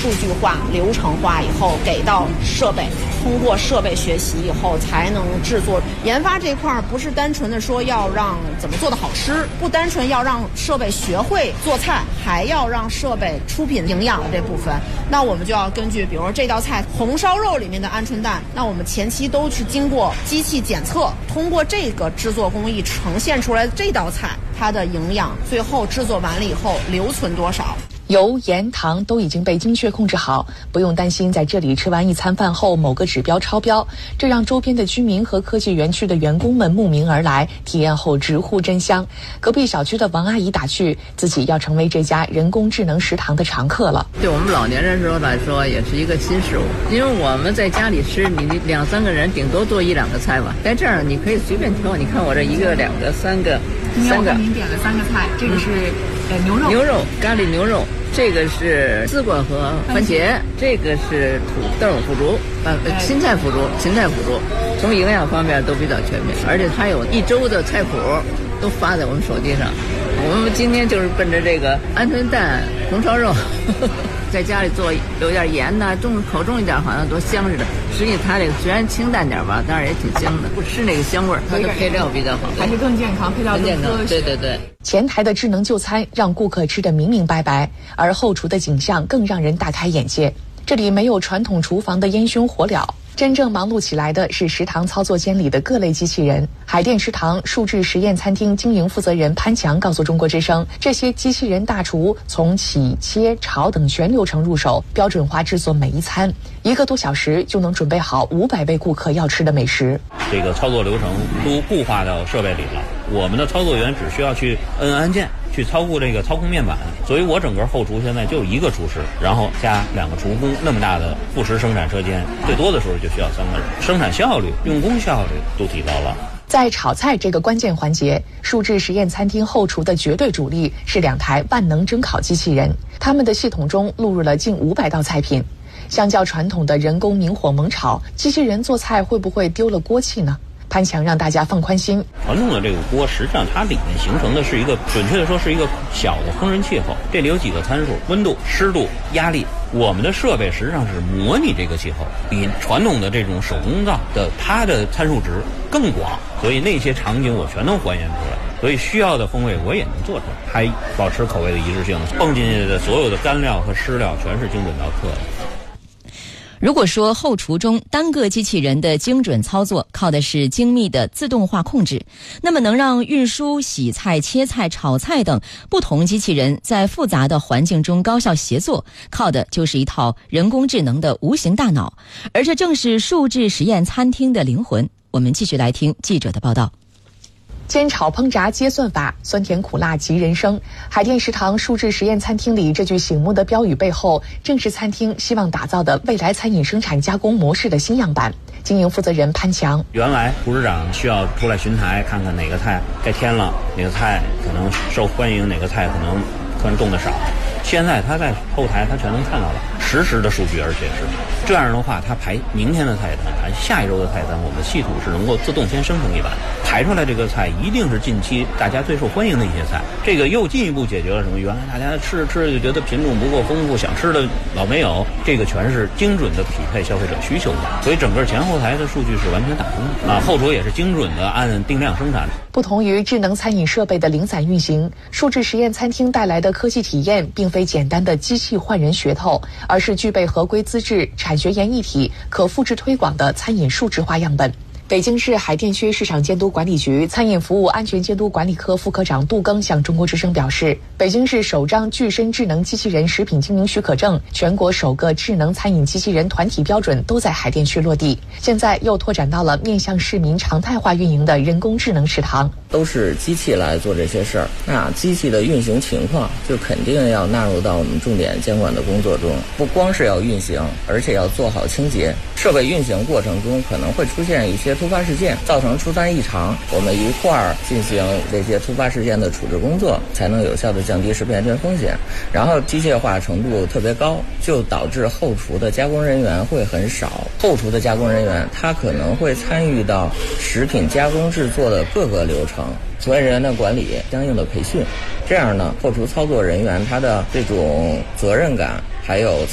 数据化、流程化以后给到设备，通过设备学习以后才能制作。研发这块不是单纯的说要让怎么做的好吃，不单纯要让设备学会做菜，还要让设备出品营养的这部分。那我们就要根据比如说这道菜红烧肉里面的鹌鹑蛋，那我们前期都是经过机器检测，通过这个制作工艺呈现出来的这道菜它的营养，最后制作完了以后留存多少。 油、盐、糖都已经被精确控制好，不用担心在这里吃完一餐饭后某个指标超标，这让周边的居民和科技园区的员工们慕名而来，体验后直呼真香。隔壁小区的王阿姨打趣，自己要成为这家人工智能食堂的常客了。 对我们老年人来说也是一个新事物，因为我们在家里吃，你2-3个人顶多做1-2个菜吧，在这儿你可以随便挑，你看我这1个、2个、3个， 今天我看您点了3个菜，这个是牛肉咖喱牛肉，这个是丝瓜和番茄，这个是土豆腐竹，芹菜腐竹，从营养方面都比较全面，而且它有1周的菜谱都发在我们手机上。我们今天就是奔着这个鹌鹑蛋红烧肉在家里做，有点盐呐，口重一点，好像多香似的。实际它这个虽然清淡点吧，但是也挺香的，不吃那个香味儿，它的配料比较好， 还是更健康，配料更科学。 对。 前台的智能就餐让顾客吃得明明白白，而后厨的景象更让人大开眼界。这里没有传统厨房的烟熏火燎，真正忙碌起来的是食堂操作间里的各类机器人。海淀食堂数字实验餐厅经营负责人潘强告诉中国之声，这些机器人大厨从洗、切、炒等全流程入手，标准化制作每一餐，1个多小时就能准备好500位顾客要吃的美食。 这个操作流程都固化到设备里了，我们的操作员只需要去摁按键，去操控这个操控面板，所以我整个后厨现在就1个厨师，然后加2个厨工，那么大的副食生产车间，最多的时候就需要3个人，生产效率、用工效率都提高了。 在炒菜这个关键环节，数字实验餐厅后厨的绝对主力是2台万能蒸烤机器人，他们的系统中录入了近500道菜品。相较传统的人工明火猛炒，机器人做菜会不会丢了锅气呢？潘强让大家放宽心。 传统的这个锅，实际上它里面形成的是一个，准确的说是一个小的烹饪气候。这里有几个参数：温度、湿度、压力。我们的设备实际上是模拟这个气候，比传统的这种手工灶的它的参数值更广，所以那些场景我全都还原出来。所以需要的风味我也能做出来，还保持口味的一致性。蹦进去的所有的干料和湿料全是精准到克的。 如果说后厨中单个机器人的精准操作靠的是精密的自动化控制，那么能让运输、洗菜、切菜、炒菜等不同机器人在复杂的环境中高效协作，靠的就是一套人工智能的无形大脑，而这正是数字实验餐厅的灵魂。我们继续来听记者的报道。 煎炒烹炸皆算法，酸甜苦辣即人生。海淀食堂数字实验餐厅里这句醒目的标语背后，正是餐厅希望打造的未来餐饮生产加工模式的新样板。经营负责人潘强， 原来厨师长需要出来巡台，看看哪个菜该添了，哪个菜可能受欢迎，哪个菜可能客人动的少。现在他在后台他全能看到了实时的数据，而且是这样的话，他排明天的菜单，排下一周的菜单，我们的系统是能够自动先生成一版，排出来这个菜一定是近期大家最受欢迎的一些菜。这个又进一步解决了什么？原来大家吃着就觉得品种不够丰富，想吃的老没有，这个全是精准的匹配消费者需求的，所以整个前后台的数据是完全打通的啊。后厨也是精准的按定量生产。 不同于智能餐饮设备的零散运行，数字实验餐厅带来的科技体验并非简单的机器换人噱头，而是具备合规资质、产学研一体、可复制推广的餐饮数字化样本。北京市海淀区市场监督管理局餐饮服务安全监督管理科副科长杜庚向中国之声表示，北京市首张具身智能机器人食品经营许可证，全国首个智能餐饮机器人团体标准都在海淀区落地，现在又拓展到了面向市民常态化运营的人工智能食堂。 都是机器来做这些事儿，那机器的运行情况就肯定要纳入到我们重点监管的工作中，不光是要运行，而且要做好清洁。设备运行过程中可能会出现一些突发事件，造成出餐异常，我们一块儿进行这些突发事件的处置工作，才能有效的降低食品安全风险。然后机械化程度特别高，就导致后厨的加工人员会很少，后厨的加工人员他可能会参与到食品加工制作的各个流程，从业人员的管理相应的培训，这样呢，后厨操作人员他的这种责任感还有